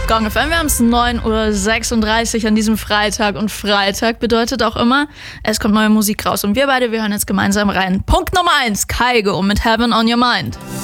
Gong FM, wir haben es 9:36 Uhr an diesem Freitag und Freitag bedeutet auch immer, es kommt neue Musik raus und wir beide, wir hören jetzt gemeinsam rein. Punkt Nummer 1, Kygo mit Heaven on Your Mind.